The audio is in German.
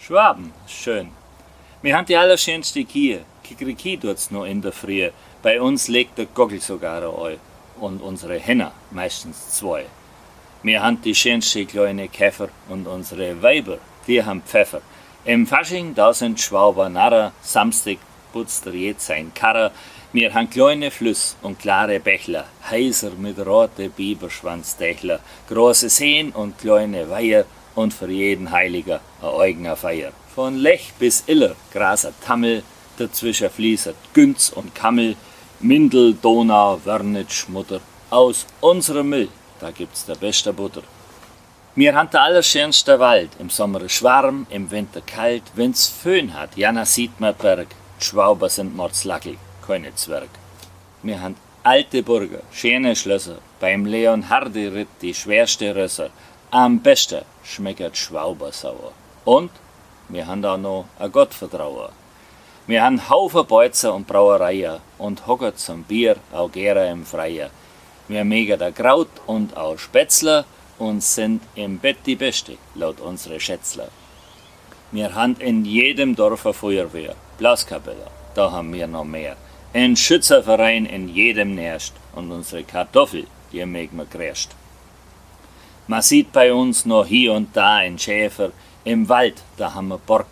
Schwaben, schön. Wir haben die allerschönste Kie. Kikeriki tut's noch in der Früh. Bei uns legt der Gockel sogar ein. Und unsere Henner meistens zwei. Wir haben die schönste kleine Käfer und unsere Weiber, die haben Pfeffer. Im Fasching, da sind Schwaber Narrer, Samstag putzt jetzt sein Karrer. Wir haben kleine Flüss und klare Bächler, heiser mit rote Biberschwanzdächler, große Seen und kleine Weiher und für jeden Heiliger a eigener Feier. Von Lech bis Iller graset Tammel, dazwischen fließt Günz und Kammel, Mindel, Donau, Wörnitsch, Mutter. Aus unserem Müll, da gibt's der beste Butter. Wir haben der allerschönste Wald, im Sommer ist warm, im Winter kalt, wenn's Föhn hat, Jana sieht man Berg, die Schwauber sind mordslackel, keine Zwerg. Wir haben alte Burger, schöne Schlösser, beim Leonhardi-Ritt die schwerste Rösser, am besten schmeckert Schwauber sauer. Und wir haben auch noch a Gottvertrauer. Wir haben Haufen Beuzer und Brauereien und hocken zum Bier auch gerne im Freier. Wir mögen da Kraut und auch Spätzler und sind im Bett die Beste, laut unsere Schätzler. Wir haben in jedem Dorf eine Feuerwehr, Blaskapelle, da haben wir noch mehr. Ein Schützerverein in jedem Nest und unsere Kartoffel, die mögen wir gräscht. Man sieht bei uns noch hier und da einen Schäfer, im Wald, da haben wir Borg